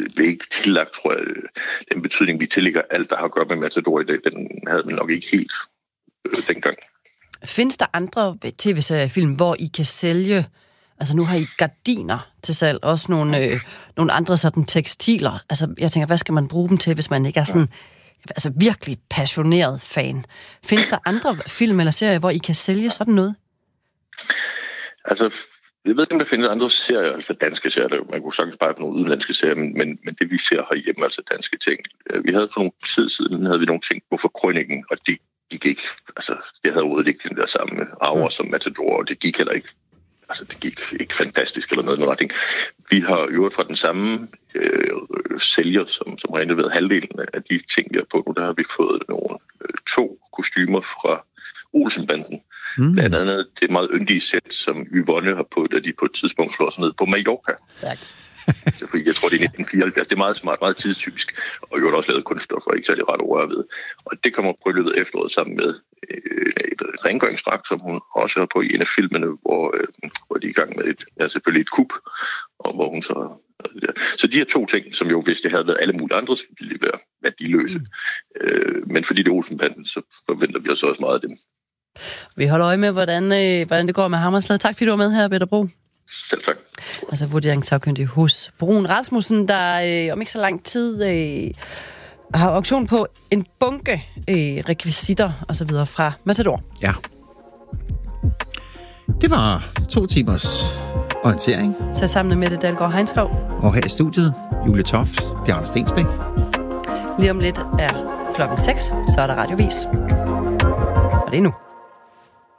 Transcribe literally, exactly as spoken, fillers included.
blev ikke tillagt, tror jeg, den betydning, vi tillægger alt, der har at gøre med Matador i dag, den havde man nok ikke helt øh, dengang. Findes der andre tv-seriefilm, hvor I kan sælge, altså nu har I gardiner til salg, også nogle, øh, nogle andre sådan tekstiler. Altså jeg tænker, hvad skal man bruge dem til, hvis man ikke er sådan altså virkelig passioneret fan? Findes der andre film eller serier, hvor I kan sælge sådan noget? Altså, jeg ved ikke, om der findes andre serier, altså danske serier. Man kunne sagtens bare på nogle udenlandske serier, men, men, men det vi ser herhjemme, altså danske ting. Vi havde for nogle tid siden, havde vi nogle ting på Forkrønningen, og det gik ikke, altså det havde overhovedet ikke den der samme arver som Matador, og det gik heller ikke, altså det gik ikke fantastisk eller noget i den retning. Vi har øvet fra den samme øh, sælger, som, som har indleveret halvdelen af de ting, vi har på nu. Der har vi fået nogle øh, to kostymer fra Olsenbanden. Mm. Blandt andet det meget yndige sæt, som Yvonne har på, da de på et tidspunkt slår sig ned på Mallorca. Stærkt. Jeg tror, det er nitten fireoghalvfjerds. Det er meget smart, meget tidstypisk. Og jo også lavet kunststoffer, ikke særlig ret over ved. Og det kommer på i løbet af efteråret sammen med øh, et rengøringsdragt, som hun også har på i en af filmene, hvor, øh, hvor de er i gang med et, ja, selvfølgelig et kup, og hvor hun så... Ja. Så de her to ting, som jo, hvis det havde været alle mulige andre, så ville de være værdiløse. Mm. Øh, men fordi det er Olsenbanden, så forventer vi os også meget af dem. Vi holder øje med, hvordan, øh, hvordan det går med Hammerslag. Tak fordi du var med her, Peter Bro. Selv tak. Altså vurderingssagkyndig hos Bruun Rasmussen, der øh, om ikke så lang tid øh, har auktion på en bunke øh, rekvisitter og så videre fra Matador. Ja. Det var to timers orientering. Så sammen med Mette Dalgaard Heinskov. Og her i studiet, Julie Toft, Bjarne Stensbæk. Lige om lidt er klokken seks, så er der radiovis. Og det er nu.